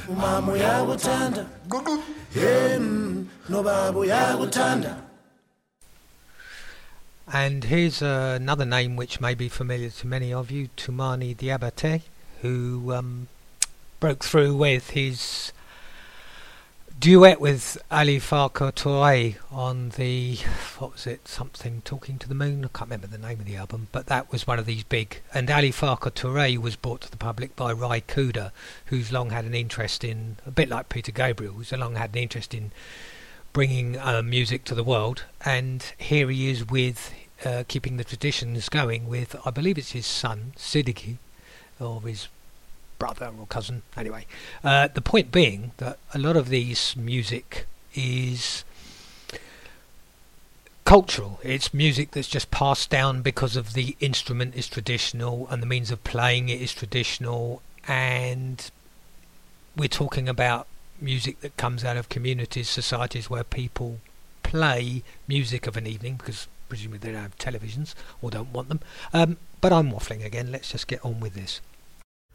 umama uyakuthanda nobaba uyakuthanda. And here's another name which may be familiar to many of you, Toumani Diabaté, who broke through with his duet with Ali Farka Touré on the, what was it, something Talking to the Moon, I can't remember the name of the album, but that was one of these big, and Ali Farka Touré was brought to the public by Ry Cooder, who's long had an interest in, a bit like Peter Gabriel, who's long had an interest in bringing music to the world, and here he is with keeping the traditions going with, I believe it's his son, Sidiki, or his brother or cousin, anyway. The point being that a lot of these music is cultural. It's music that's just passed down because of the instrument is traditional and the means of playing it is traditional, and we're talking about music that comes out of communities, societies where people play music of an evening because presumably they don't have televisions or don't want them. But I'm waffling again. Let's just get on with this.